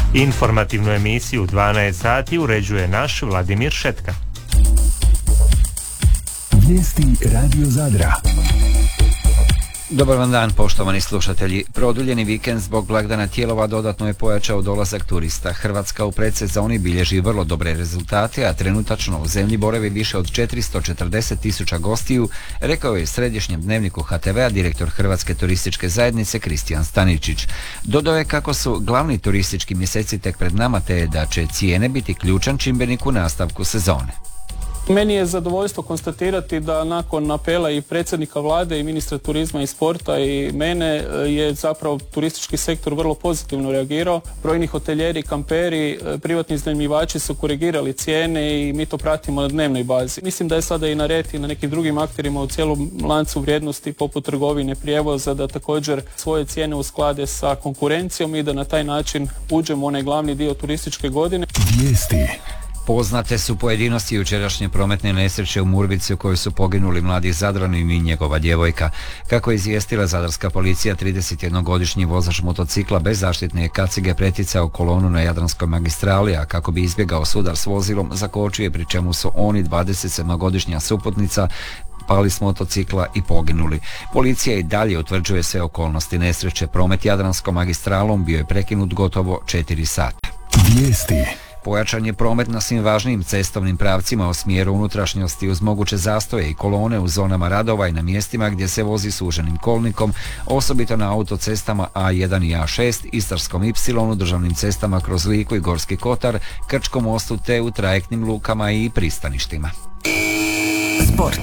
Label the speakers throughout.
Speaker 1: Informativnu emisiju 12 sati uređuje naš Vladimir Šetka.
Speaker 2: Vijesti Radio Zadra.
Speaker 3: Dobar vam dan, poštovani slušatelji. Produljeni vikend zbog blagdana Tijelova dodatno je pojačao dolazak turista. Hrvatska u predsezoni bilježi vrlo dobre rezultate, a trenutačno u zemlji boravi više od 440.000 gostiju, rekao je središnjem dnevniku HTV-a direktor Hrvatske turističke zajednice Kristijan Staničić. Dodao je kako su glavni turistički mjeseci tek pred nama, te da će cijene biti ključan čimbenik u nastavku sezone.
Speaker 4: Meni je zadovoljstvo konstatirati da nakon apela i predsjednika vlade i ministra turizma i sporta i mene je zapravo turistički sektor vrlo pozitivno reagirao. Brojni hotelijeri, kamperi, privatni iznajmljivači su korigirali cijene i mi to pratimo na dnevnoj bazi. Mislim da je sada i na red i na nekim drugim akterima u cijelom lancu vrijednosti poput trgovine, prijevoza da također svoje cijene usklade sa konkurencijom i da na taj način uđemo u onaj glavni dio turističke godine.
Speaker 2: Vijesti.
Speaker 3: Poznate su pojedinosti jučerašnje prometne nesreće u Murvici u kojoj su poginuli mladi Zadranin i njegova djevojka. Kako je izvijestila zadarska policija, 31-godišnji vozač motocikla bez zaštitne kacige preticao kolonu na Jadranskoj magistrali, a kako bi izbjegao sudar s vozilom, zakočio je, pri čemu su oni 27-godišnja suputnica pali s motocikla i poginuli. Policija i dalje utvrđuje sve okolnosti nesreće. Promet Jadranskom magistralom bio je prekinut gotovo 4 sata.
Speaker 2: Vijesti.
Speaker 3: Pojačan je promet na svim važnijim cestovnim pravcima u smjeru unutrašnjosti uz moguće zastoje i kolone u zonama radova i na mjestima gdje se vozi suženim kolnikom, osobito na autocestama A1 i A6, Istarskom Y, državnim cestama kroz Liku i Gorski Kotar, Krčkom mostu te u trajektnim lukama i pristaništima.
Speaker 2: Sport.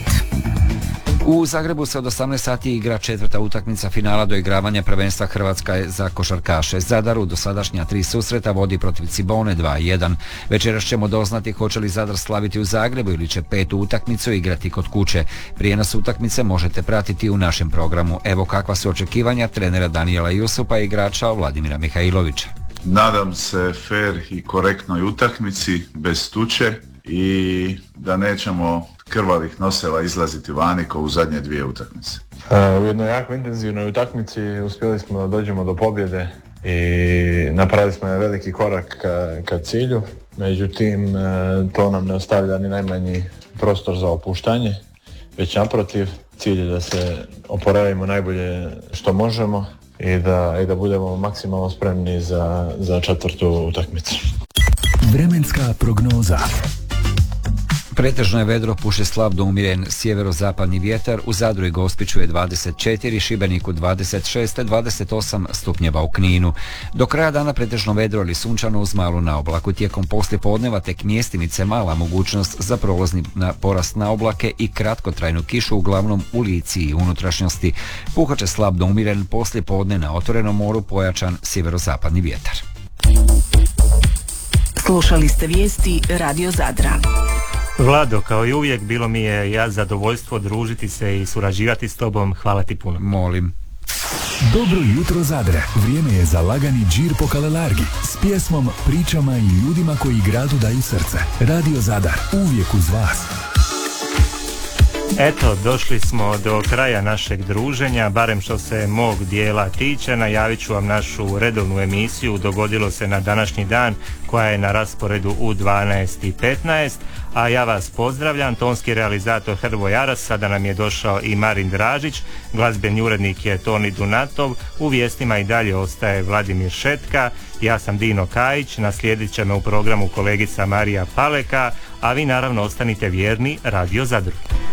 Speaker 3: U Zagrebu se od 18 sati igra 4. utakmica finala doigravanja prvenstva Hrvatska za košarkaše. Zadar u dosadašnja 3 susreta vodi protiv Cibone 2-1. Večeras ćemo doznati hoće li Zadar slaviti u Zagrebu ili će 5. utakmicu igrati kod kuće. Prijenos utakmice možete pratiti u našem programu. Evo kakva su očekivanja trenera Danijela Jusupa i igrača Vladimira Mihajlovića.
Speaker 5: Nadam se fer i korektnoj utakmici, bez tuče i da nećemo krvavih noseva izlaziti vani kao u zadnje 2 utakmice.
Speaker 6: U jednoj jako intenzivnoj utakmici uspjeli smo da dođemo do pobjede i napravili smo veliki korak ka cilju. Međutim, to nam ne ostavlja ni najmanji prostor za opuštanje, već naprotiv, cilj je da se oporavimo najbolje što možemo i da budemo maksimalno spremni za 4. utakmicu.
Speaker 2: Vremenska prognoza.
Speaker 3: Pretežno je vedro, puše slab do umiren sjeverozapadni vjetar, u Zadru i Gospiću je 24, Šibeniku 26 te 28 stupnjeva u Kninu. Do kraja dana pretežno vedro ili sunčano uz malu naoblaku. Tijekom poslijepodneva tek mjestimice mala mogućnost za prolazni porast naoblake i kratkotrajnu kišu uglavnom u Lici i unutrašnjosti. Puhat će slab do umiren poslijepodne na otvorenom moru, pojačan sjeverozapadni vjetar.
Speaker 2: Slušali ste vijesti Radio Zadra.
Speaker 1: Vlado, kao i uvijek, bilo mi je zadovoljstvo družiti se i surađivati s tobom. Hvala ti puno.
Speaker 3: Molim.
Speaker 2: Dobro jutro Zadre. Vrijeme je za lagani džir po Kalelargi s pjesmom, pričama i ljudima koji gradu daju srce. Radio Zadar, uvijek uz vas.
Speaker 1: Eto, došli smo do kraja našeg druženja, barem što se mog dijela tiče. Najavit ću vam našu redovnu emisiju Dogodilo se na današnji dan, koja je na rasporedu u 12:15, a ja vas pozdravljam. Tonski realizator Hrvoje Aras, sada nam je došao i Marin Dražić, glazbeni urednik je Toni Dunatov, u vijestima i dalje ostaje Vladimir Šetka, ja sam Dino Kajić, naslijedit će me u programu kolegica Marija Paleka, a vi naravno ostanite vjerni Radio Zadru.